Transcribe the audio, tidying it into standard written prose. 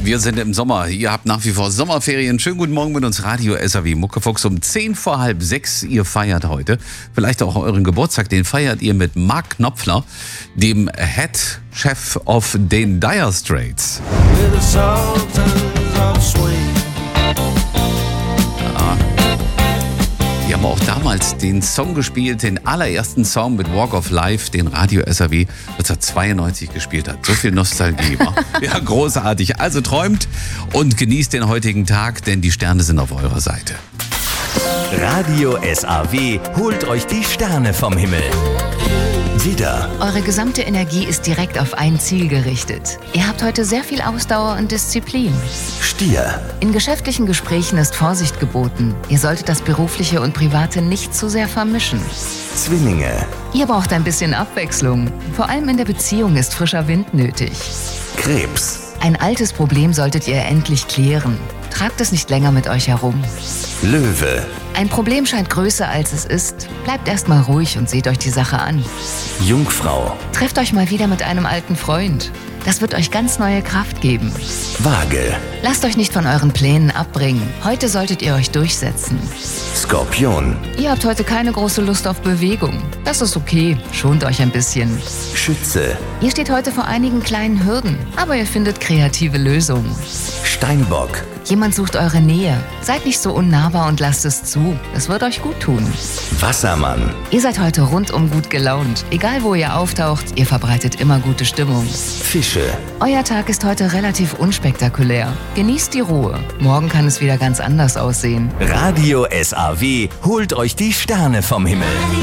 Wir sind im Sommer. Ihr habt nach wie vor Sommerferien. Schönen guten Morgen mit uns Radio SAW Muckefuchs um 5:10. Ihr feiert heute vielleicht auch euren Geburtstag. Den feiert ihr mit Mark Knopfler, dem Head Chef of den Dire Straits. Die haben auch damals den Song gespielt, den allerersten Song mit Walk of Life, den Radio SAW 1992 gespielt hat. So viel Nostalgie. Ja, großartig. Also träumt und genießt den heutigen Tag, denn die Sterne sind auf eurer Seite. Radio SAW holt euch die Sterne vom Himmel. Widder, Eure gesamte Energie ist direkt auf ein Ziel gerichtet. Ihr habt heute sehr viel Ausdauer und Disziplin. Stier, In geschäftlichen Gesprächen ist Vorsicht geboten. Ihr solltet das Berufliche und Private nicht zu sehr vermischen. Zwillinge, Ihr braucht ein bisschen Abwechslung. Vor allem in der Beziehung ist frischer Wind nötig. Krebs, Ein altes Problem solltet ihr endlich klären. Tragt es nicht länger mit euch herum. Löwe, Ein Problem scheint größer als es ist. Bleibt erstmal ruhig und seht euch die Sache an. Jungfrau, Trefft euch mal wieder mit einem alten Freund. Das wird euch ganz neue Kraft geben. Waage, Lasst euch nicht von euren Plänen abbringen. Heute solltet ihr euch durchsetzen. Skorpion, Ihr habt heute keine große Lust auf Bewegung. Das ist okay. Schont euch ein bisschen. Schütze, Ihr steht heute vor einigen kleinen Hürden, aber ihr findet kreative Lösungen. Steinbock, Jemand sucht eure Nähe. Seid nicht so unnahbar und lasst es zu. Es wird euch gut tun. Wassermann, Ihr seid heute rundum gut gelaunt. Egal wo ihr auftaucht, ihr verbreitet immer gute Stimmung. Fische, Euer Tag ist heute relativ unspektakulär. Genießt die Ruhe. Morgen kann es wieder ganz anders aussehen. Radio SAW holt euch die Sterne vom Himmel.